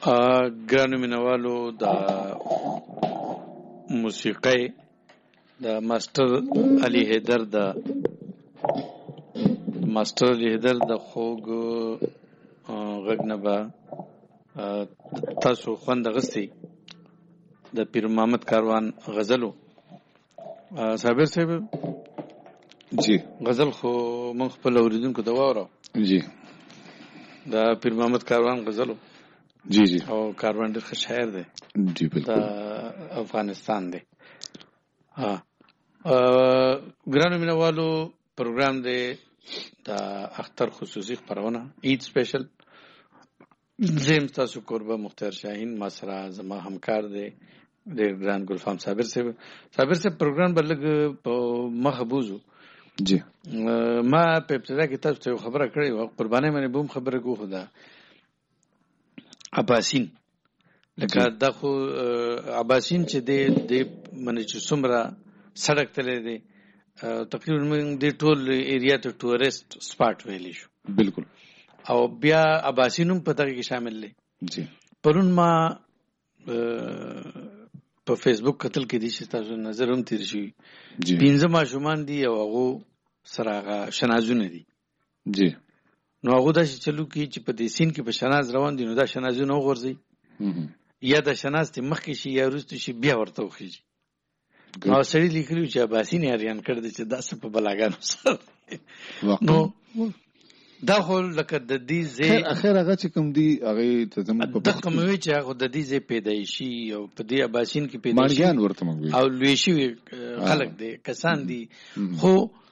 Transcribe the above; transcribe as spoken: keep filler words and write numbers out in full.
ګرانو مینوالو د موسیقۍ د ماسټر علي حیدر د ماسټر علي حیدر د خوږ غږ نه به تاسو خوند اخیستی د پیر محمد کاروان غزلو. صابر صاحب جی غزل خو من خپل اوریدونکو ته واورو جی د پیر محمد کاروان غزلو جی جی او کاروان ډېر ښه شاعر دی جی بالکل د افغانستان دی. ها ګرانو مینوالو پروګرام دی د اختر خصوصي خپرونه عید سپیشل. زم تاسو قربه مختار شاهین ما سره زما همکار دی ډېر ګران ګلفام صابر صاحب. صابر صاحب پروګرام بلګ په مخه بوزو جی ما په ابتدا کې تاسو ته خبره کړې و قربانای باندې بوم خبره کو خدا عباسین لکه دا خو عباسین چې د د منې چې څومره سړک تللی دی تقریبا موږ د ټول ایریا ته ټورست سپاټ ویلی شو بالکل او بیا عباسین هم په دغه کې شامل دی. جی پرون ما په فیسبوک کتل کې دي چې تاسو نظر هم تیر شي جی پنځه ماشومان دي او هغه سره هغه شنازونه دي جی نو هغه د چلو کې چې په دې سین کې په شناز روان دي نو دا شنازونه وغورځي یا د شناز ته مخ کې شي یا وروسته شي بیا ورته وخیږي. نو سړی لیکلو چې عباسین اریان کړ دي چې داسې په بلاګانو سره نو دا خو لکه د دې ځای اخر هغه چې کوم دی هغه ته زموږ په د کوموي چې هغه د دې ځای پیدایشي او په دې عباسین کې پیدایشي مانګیان ورته موږ او لوی شي خلک دي کسان دي خو